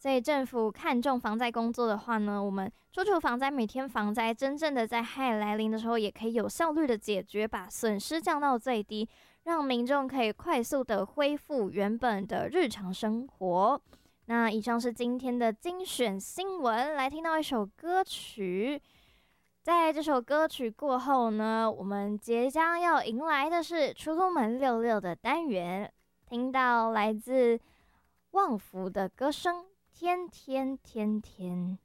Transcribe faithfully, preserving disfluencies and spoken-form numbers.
所以政府看重防灾工作的话呢，我们除除防灾，每天防灾，真正的在害来临的时候，也可以有效率的解决，把损失降到最低，让民众可以快速的恢复原本的日常生活。那以上是今天的精选新闻，来听到一首歌曲。在这首歌曲过后呢，我们即将要迎来的是出出门六六的单元，听到来自旺福的歌声，天天天天。